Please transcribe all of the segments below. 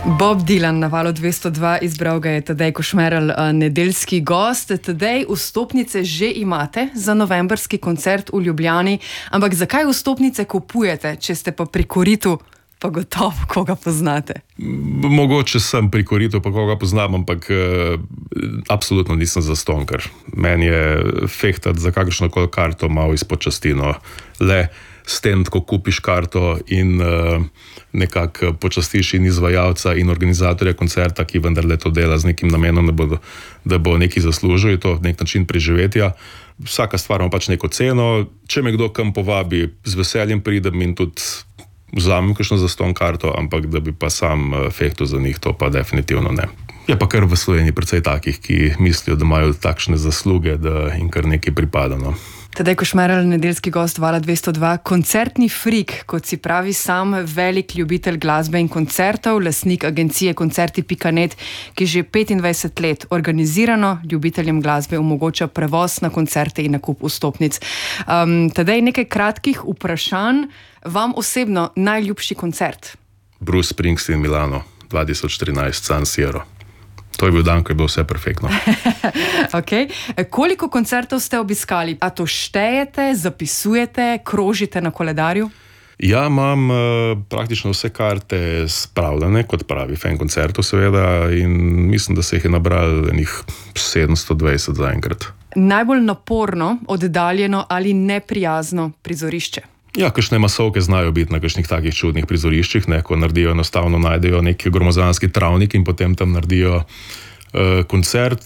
Bob Dylan na Valu 202, izbral ga je Tadej Košmerl, nedeljski gost. Tadej, vstopnice že imate za novembrski koncert v Ljubljani, ampak zakaj vstopnice kupujete, če ste pa pri koritu, pa gotovo koga poznate? Mogoče sem pri koritu, pa koga poznam, ampak absolutno nisem zastonj, ker meni je fehtati za kakršnokoli karto malo izpod časti, no. Le s tem, ko kupiš karto in nekako počastiš in izvajalca in organizatorja koncerta, ki vendarle to dela z nekim namenom, da bo nekaj zaslužil, je to nek način preživetja. Vsaka stvar ima pač neko ceno. Če me kdo kam povabi, z veseljem pridem in tudi vzamem kakšno zastonj karto, ampak da bi pa sam fehtal za njih, to pa definitivno ne. Je pa kar v Sloveniji precej takih, ki mislijo, da imajo takšne zasluge, da jim kar nekaj pripada, no. Tadej Košmerl, nedeljski gost Vala 202, koncertni frik, kot si pravi sam, velik ljubitelj glasbe in koncertov, lastnik agencije Koncerti.net, ki že 25 let organizirano ljubiteljem glasbe omogoča prevoz na koncerte in nakup vstopnic. Tadej, nekaj kratkih vprašanj. Vam osebno najljubši koncert? Bruce Springsteen, Milano, 2013, San Siro. To je bil dan, ko je bilo vse perfektno. Okay. Koliko koncertov ste obiskali? A to štejete, zapisujete, krožite na koledarju? Ja, imam praktično vse karte spravljene, kot pravi fan koncertov seveda, in mislim, da se jih je nabralo enih 720 zaenkrat. Najbolj naporno, oddaljeno ali neprijazno prizorišče? Ja, kakšne masovke znajo biti na kakšnih takih čudnih prizoriščih, ne, ko naredijo enostavno, najdejo neki gromozanski travnik in potem tam naredijo koncert.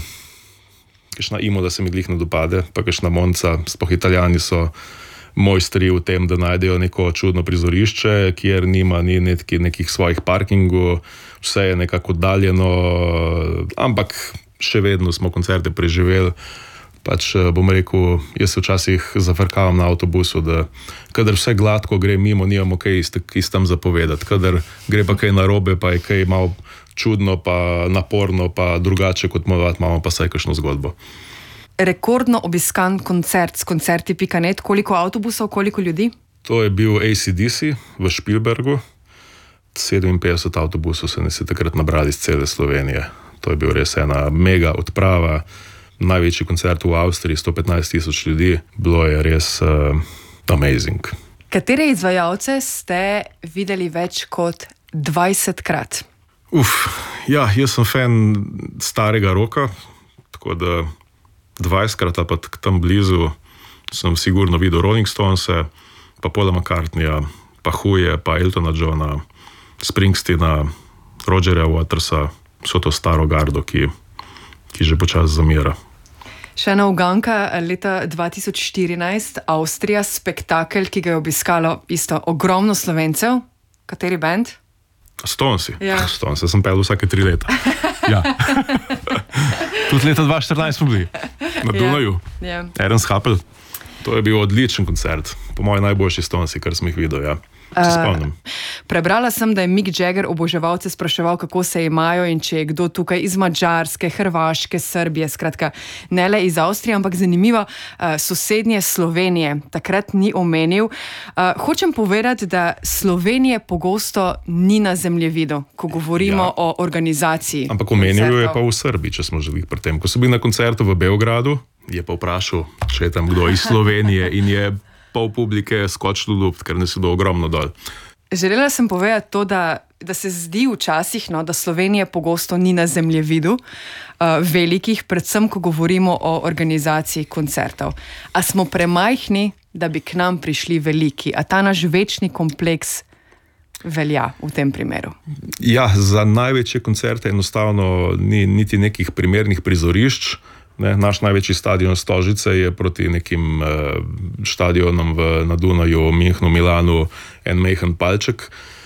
Kakšna Imola se mi glih ne dopade, pa kakšna Monza, sploh Italijani so mojstri v tem, da najdejo neko čudno prizorišče, kjer ni nekih svojih parkingov, vse je nekako oddaljeno, ampak še vedno smo koncerte preživeli. Pač bom rekel, jaz se včasih zafrkavam na avtobusu, da kadar vse gladko gre mimo, nimamo kaj iz tam zapovedati. Kadar gre pa kaj narobe, pa je kaj malo čudno, pa naporno, pa drugače kot imamo pa saj kakšno zgodbo. Rekordno obiskan koncert s Koncerti.net, koliko avtobusov, koliko ljudi? To je bil AC/DC v Špilbergu. 57 avtobusov se nas je takrat nabrali iz cele Slovenije. To je bil res ena mega odprava. Največji koncert v Avstriji, 115,000 ljudi, bilo je res amazing. Katere izvajalce ste videli več kot 20-krat? Ja, jaz sem fan starega roka, tako da 20-krat ali pa tam blizu sem sigurno videl Rolling Stonese, pa Paula McCartneyja, pa Whoje, pa Eltona Johna, Springsteena, Rogerja Watersa, vso to staro gardo, ki že počasi zamira. Še ena uganka, leta 2014, Avstrija, spektakel, ki ga je obiskalo isto ogromno Slovencev. Kateri band? Stonesi. Ja. Stonese sem pel vsake 3 leta. Ja. Tudi leta 2014 smo bili na Dunaju. Ja. Ernst Happel. To je bil odličen koncert. Po mojem najboljši Stonesi, kar sem jih videl, ja. Se spomnim. Prebrala sem, da je Mick Jagger oboževalce spraševal, kako se imajo in če je kdo tukaj iz Madžarske, Hrvaške, Srbije, skratka, ne le iz Avstrije, ampak zanimivo, sosednje Slovenije takrat ni omenil. Hočem povedati, da Slovenije pogosto ni na zemljevidu, ko govorimo o organizaciji. Ampak omenil je pa v Srbiji, če smo želeli pri tem. Ko so bili na koncertu v Beogradu, je pa vprašal, če je tam kdo iz Slovenije in je pol publike skočilo ljubt, ker ne se do ogromno dol. Želela sem povedati to, da se zdi včasih, no, da Slovenije pogosto ni na zemljevidu velikih, predvsem, ko govorimo o organizaciji koncertov. A smo premajhni, da bi k nam prišli veliki? A ta naš večni kompleks velja v tem primeru? Ja, za največje koncerte enostavno ni niti nekih primernih prizorišč. Ne, naš največji stadion Stožice je proti nekim štadionom na Dunaju, Münchnu, Milanu en majhen palček.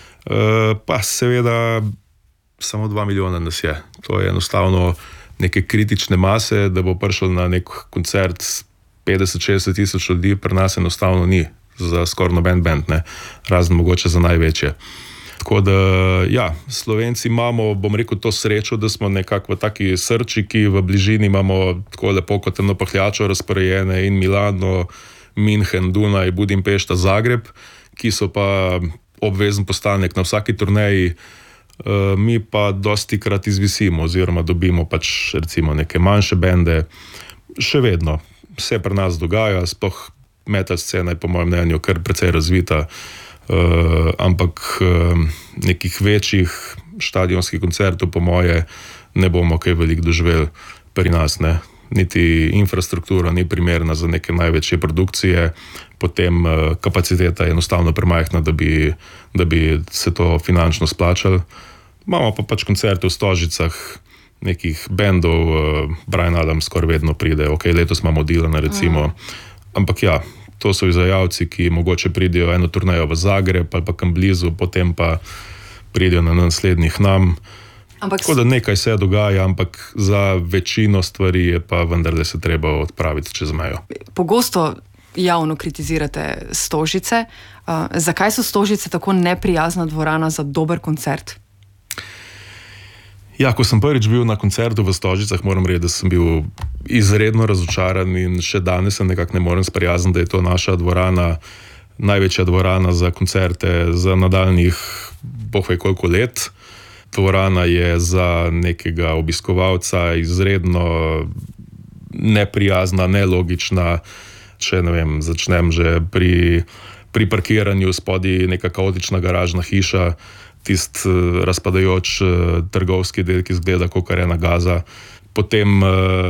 Pa seveda samo 2 milijona nas je. To je enostavno neke kritične mase, da bo prišel na nek koncert 50-60 tisoč ljudi, pri nas enostavno ni za skoraj noben band, ne, razen mogoče za največje. Tako da, ja, Slovenci imamo, bom rekel, to srečo, da smo nekako v taki srčiki, v bližini imamo tako lepo kot eno pahljačo razporejene in Milano, München, Dunaj, Budimpešta, Zagreb, ki so pa obvezen postanek na vsaki turneji Mi pa dosti krat izvisimo oziroma dobimo pač recimo neke manjše bende. Še vedno se pri nas dogaja, sploh metal scena je po mojem mnenju kar precej razvita, ampak nekih večjih štadionskih koncertov po moje ne bomo kaj veliko doživeli pri nas, ne. Niti infrastruktura ni primerna za neke največje produkcije, potem kapaciteta je enostavno premajhna, da bi se to finančno splačalo. Imamo pa pač koncerte v Stožicah, nekih bendov, Bryan Adams skoraj vedno pride, ok, letos imamo Dylana recimo, ampak ja, to so izvajalci, ki mogoče pridejo eno turnejo v Zagreb ali pa kam blizu, potem pa pridejo na naslednjih nam. Tako da nekaj se dogaja, ampak za večino stvari je pa vendarle se treba odpraviti čez mejo. Pogosto javno kritizirate Stožice. Zakaj so Stožice tako neprijazna dvorana za dober koncert? Ja, ko sem prvič bil na koncertu v Stožicah, moram reči, da sem bil izredno razočaran in še danes se nekako ne morem sprijazniti, da je to naša dvorana, največja dvorana za koncerte za nadaljnjih boh ve koliko let. Dvorana je za nekega obiskovalca izredno neprijazna, nelogična. Če ne vem, začnem že pri parkiranju, spodaj neka kaotična garažna hiša, tisti razpadajoč trgovski del, ki izgleda kot ena gaza. Potem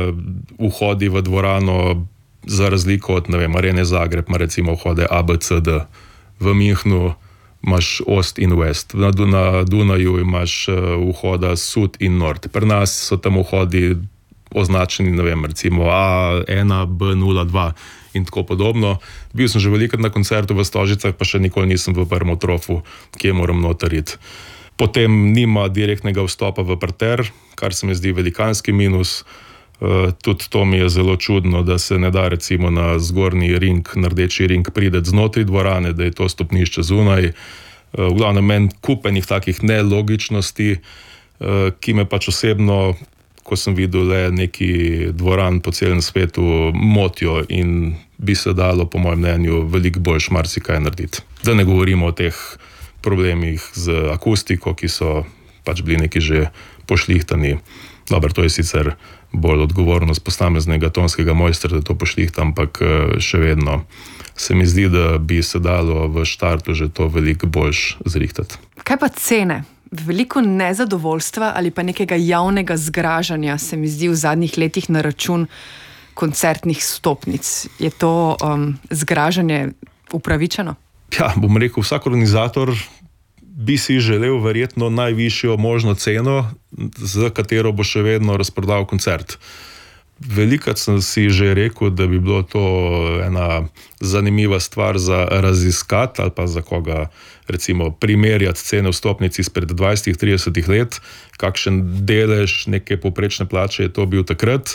vhodi v dvorano, za razliko od, ne vem, Arene Zagreb, ima recimo vhode A, B, C, D. V Münchnu imaš Ost in West, na Dunaju imaš vhoda Sud in Nord. Pri nas so tam vhodi označeni, ne vem, recimo A1, B02 in tako podobno. Bil sem že velikokrat na koncertu v Stožicah, pa še nikoli nisem v prvem trofu, kje moram noter iti. Potem nima direktnega vstopa v parter, kar se mi zdi velikanski minus. Tudi to mi je zelo čudno, da se ne da recimo na zgornji ring, na rdeči ring prideti znotraj dvorane, da je to stopnišče zunaj. V glavnem meni kupenih takih nelogičnosti, ki me pač osebno, ko sem videl le neki dvoran po celem svetu, motijo in bi se dalo po mojem mnenju veliko boljš marsikaj narediti. Da ne govorimo o teh problemih z akustiko, ki so pač bili neki že pošlihtani. Dobro, to je sicer bolj odgovornost posameznega tonskega mojstra, da to pošlihta, ampak še vedno se mi zdi, da bi se dalo v štartu že to veliko boljš zrihtati. Kaj pa cene? Veliko nezadovoljstva ali pa nekega javnega zgražanja se mi zdi v zadnjih letih na račun koncertnih stopnic. Je to zgražanje upravičeno? Ja, bom rekel, vsak organizator bi si želel verjetno najvišjo možno ceno, za katero bo še vedno razprodal koncert. Velikokrat sem si že rekel, da bi bilo to ena zanimiva stvar za raziskati ali pa za koga recimo primerjati cene vstopnic izpred 20-30 let, kakšen delež neke povprečne plače je to bil takrat.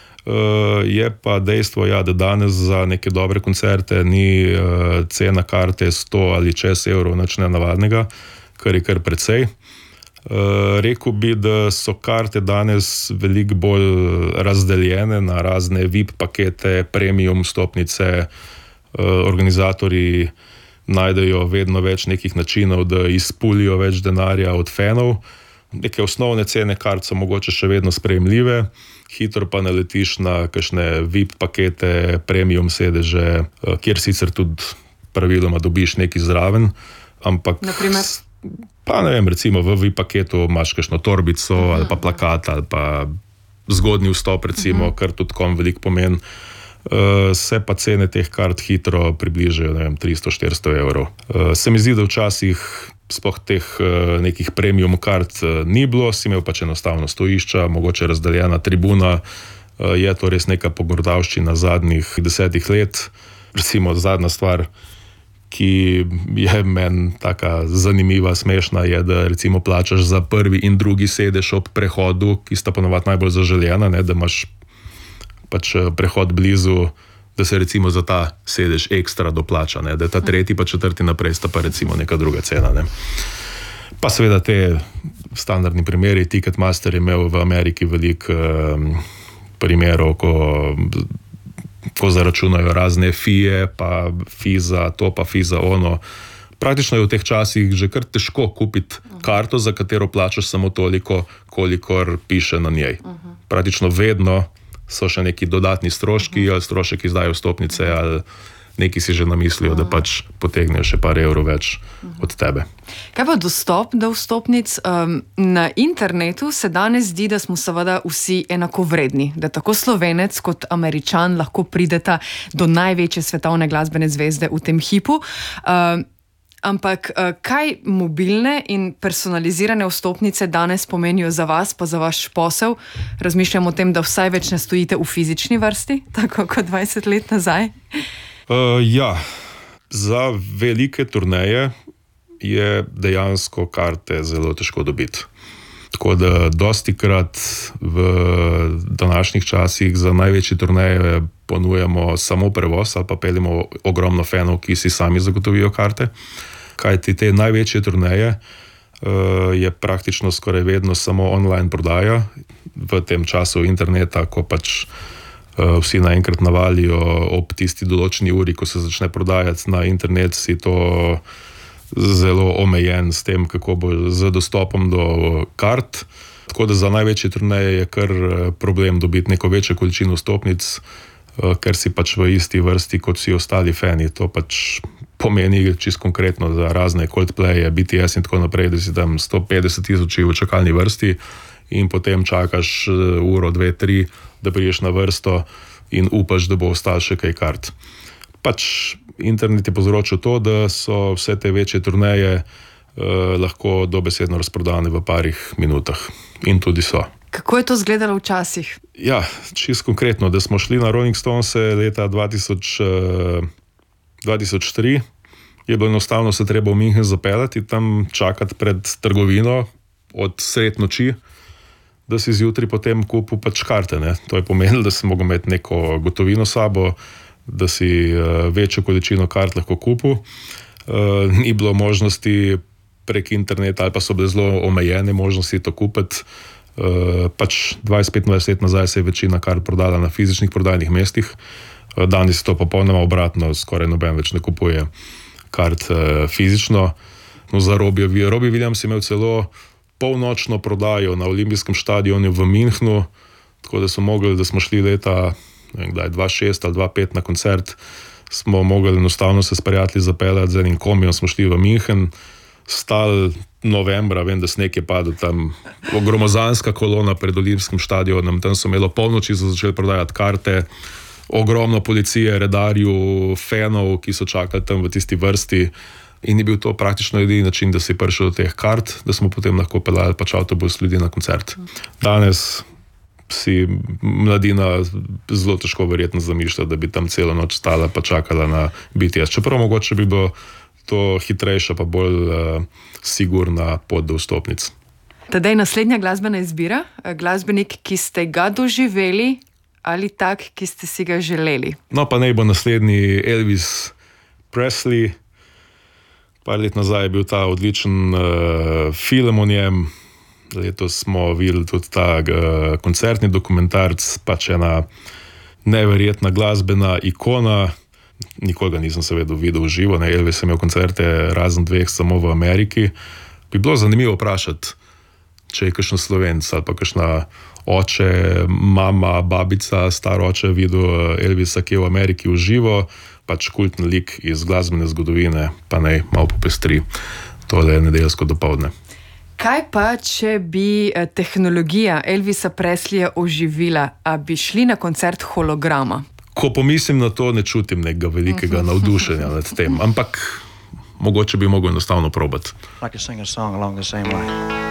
Je pa dejstvo, ja, da danes za neke dobre koncerte ni cena karte 100 ali čez evrov, nič nenavadnega, kar je kar precej. Rekel bi, da so karte danes veliko bolj razdeljene na razne VIP pakete, premium vstopnice. Organizatorji najdejo vedno več nekih načinov, da izpulijo več denarja od fanov. Neke osnovne cene kart so mogoče še vedno sprejemljive, hitro pa naletiš na kakšne VIP pakete, premium sedeže, kjer sicer tudi praviloma dobiš nekaj zraven, ampak naprimer? Pa ne vem, recimo v VIP paketu imaš kakšno torbico ali pa plakat ali pa zgodnji vstop recimo, kar tudi kom veliko pomeni. Se pa cene teh kart hitro približajo, ne vem, 300-400 evrov. Se mi zdi, da včasih sploh teh nekih premium kart ni bilo, si imel pač enostavno stojišča, mogoče razdeljena tribuna. Je to res neka pogordavščina zadnjih 10 let. Recimo zadnja stvar, ki je meni taka zanimiva, smešna, je, da recimo plačaš za prvi in drugi sedež ob prehodu, ki sta ponovadi najbolj zaželjena, ne, da imaš pač prehod blizu, da se recimo za ta sedež ekstra doplača, ne, da ta tretji pa četrti naprej sta pa recimo neka druga cena, ne. Pa seveda te standardni primeri, Ticketmaster je imel v Ameriki veliko primerov, ko zaračunajo razne fije, pa fi za to, pa fi za ono, Praktično je v teh časih že kar težko kupiti karto, za katero plačaš samo toliko, kolikor piše na njej. Praktično vedno so še neki dodatni stroški, ali strošek izdaje vstopnice, ali neki si že namislijo, da pač potegnejo še par evrov več od tebe. Kaj pa dostop do vstopnic? Na internetu se danes zdi, da smo seveda vsi enakovredni, da tako Slovenec kot Američan lahko prideta do največje svetovne glasbene zvezde v tem hipu. Ampak kaj mobilne in personalizirane vstopnice danes pomenijo za vas, pa za vaš posel? Razmišljam o tem, da vsaj več ne stojite v fizični vrsti, tako kot 20 let nazaj. Ja, za velike turneje je dejansko karte zelo težko dobiti. Tako da dostikrat v današnjih časih za največje turneje ponujamo samo prevoz ali pa peljemo ogromno fanov, ki si sami zagotovijo karte. Kajti te največje turneje je praktično skoraj vedno samo online prodaja v tem času interneta, ko pač vsi naenkrat navalijo ob tisti določeni uri, ko se začne prodajati na internet, si to zelo omejen s tem, kako bo z dostopom do kart. Tako da za največje turneje je kar problem dobiti neko večjo količino vstopnic, ker si pač v isti vrsti kot vsi ostali fani. To pač pomeni čisto konkretno za razne Coldplaye, BTS in tako naprej, da si tam 150 tisoč v čakalni vrsti in potem čakaš uro, 2, 3, da priješ na vrsto in upaš, da bo ostalo še kaj kart. Pač internet je povzročil to, da so vse te večje turneje lahko dobesedno razprodane v parih minutah. In tudi so. Kako je to izgledalo včasih? Ja, čisto konkretno, da smo šli na Rolling Stones leta 2003, je bilo enostavno se treba v München zapeljati, tam čakati pred trgovino od sred noči, da si zjutraj potem kupil pač karte. Ne? To je pomenilo, da si mogel imeti neko gotovino sabo, da si večjo količino kart lahko kupil. Ni bilo možnosti prek interneta, ali pa so bile zelo omejene možnosti to kupiti. Pač 20-25 let nazaj se je večina kart prodala na fizičnih prodajnih mestih. Danes je to popolnoma obratno, skoraj noben več ne kupuje kart fizično. No, za Robbie Williams je imel celo polnočno prodajo na olimpijskem stadionu v Münchnu, tako da smo šli leta 2006 ali 2005 na koncert, smo mogli enostavno se s prijatelji zapeljati z enim komijem, smo šli v München, stali novembra, vem, da sneg je padel tam, gromozanska kolona pred olimpijskim stadionom, tam so imelo polnoči, so začeli prodajati karte, ogromno policije, redarjev, fanov, ki so čakali tam v tisti vrsti. In je bil to praktično edini način, da si prišel do teh kart, da smo potem lahko peljali pač avtobus ljudi na koncert. Danes si mladina zelo težko verjetno zamišlja, da bi tam celo noč stala pa čakala na BTS. Čeprav mogoče bi bilo to hitrejša pa bolj sigurna pot do vstopnic. Tadej, naslednja glasbena izbira, glasbenik, ki ste ga doživeli ali tak, ki ste si ga želeli? No, pa naj bo naslednji Elvis Presley. Par let nazaj je bil ta odličen film o njem. Letos smo videli tudi ta koncertni dokumentarc, pač ena neverjetna glasbena ikona. Nikoli ga nisem seveda videl v živo, ne, Elvis je imel koncerte razen 2 samo v Ameriki. Bi bilo zanimivo vprašati, če je kakšen Slovenec ali pa kakšna oče, mama, babica, star oče videl Elvisa, ki je v Ameriki v živo, pač kultni lik iz glasbene zgodovine, pa naj malo popestri tole nedeljsko dopoldne. Kaj pa, če bi tehnologija Elvisa Presleyja oživila, a bi šli na koncert holograma? Ko pomislim na to, ne čutim nekega velikega navdušenja nad tem, ampak mogoče bi mogel enostavno probati. Like to sing a song along the same line.